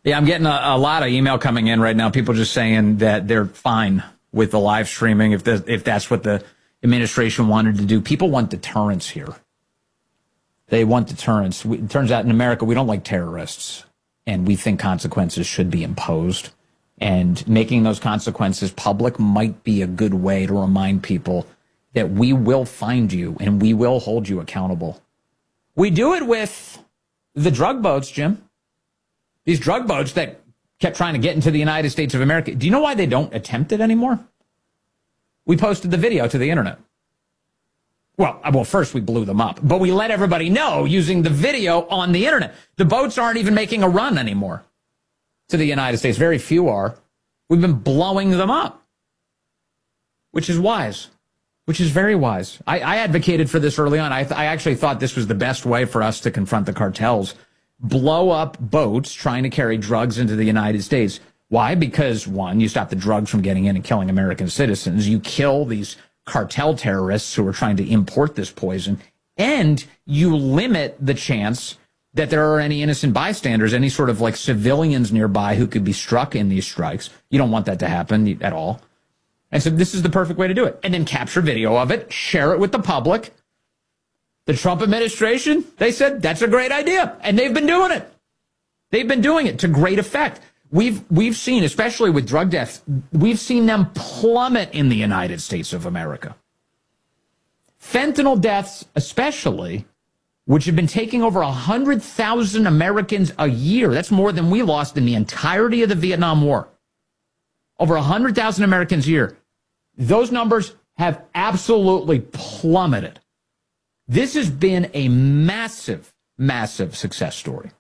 Yeah, I'm getting a lot of email coming in right now. People just saying that they're fine with the live streaming if that's what the administration wanted to do. People want deterrence here. They want deterrence. It turns out in America, we don't like terrorists, and we think consequences should be imposed. And making those consequences public might be a good way to remind people that we will find you and we will hold you accountable. We do it with the drug boats, Jim. These drug boats that kept trying to get into the United States of America. Do you know why they don't attempt it anymore? We posted the video to the internet. Well, first we blew them up, but we let everybody know using the video on the internet. The boats aren't even making a run anymore to the United States. Very few are. We've been blowing them up, which is wise, which is very wise. I advocated for this early on. I actually thought this was the best way for us to confront the cartels. Blow up boats trying to carry drugs into the United States. Why? Because, one, you stop the drugs from getting in and killing American citizens. You kill these cartel terrorists who are trying to import this poison, and you limit the chance that there are any innocent bystanders, any sort of like civilians nearby who could be struck in these strikes. You don't want that to happen at all. And so this is the perfect way to do it. And then capture video of it, share it with the public. The Trump administration, they said that's a great idea, and they've been doing it. They've been doing it to great effect. We've seen, especially with drug deaths, we've seen them plummet in the United States of America. Fentanyl deaths, especially, which have been taking over 100,000 Americans a year. That's more than we lost in the entirety of the Vietnam War. Over 100,000 Americans a year. Those numbers have absolutely plummeted. This has been a massive, massive success story.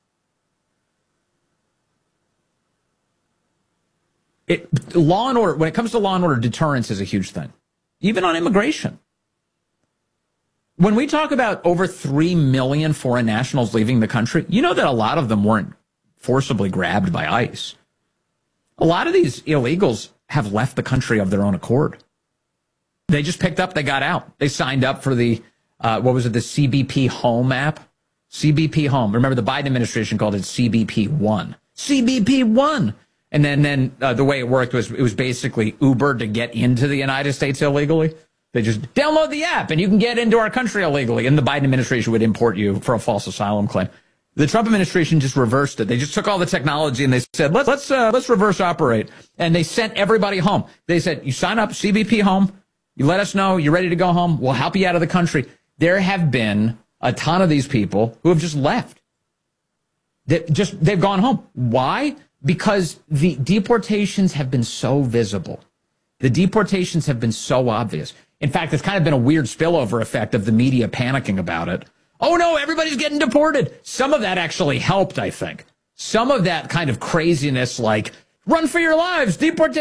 Law and order, when it comes to law and order, deterrence is a huge thing, even on immigration. When we talk about over 3 million foreign nationals leaving the country, you know that a lot of them weren't forcibly grabbed by ICE. A lot of these illegals have left the country of their own accord. They just picked up, they got out. They signed up for the, the CBP Home app? CBP Home. Remember, the Biden administration called it CBP One. CBP One. And then the way it worked was it was basically Uber to get into the United States illegally. They just download the app and you can get into our country illegally. And the Biden administration would import you for a false asylum claim. The Trump administration just reversed it. They just took all the technology and they said, let's reverse operate. And they sent everybody home. They said, you sign up, CBP Home. You let us know you're ready to go home. We'll help you out of the country. There have been a ton of these people who have just left. They've gone home. Why? Because the deportations have been so visible. The deportations have been so obvious. In fact, it's kind of been a weird spillover effect of the media panicking about it. Oh, no, everybody's getting deported. Some of that actually helped, I think. Some of that kind of craziness, like, run for your lives, deportation.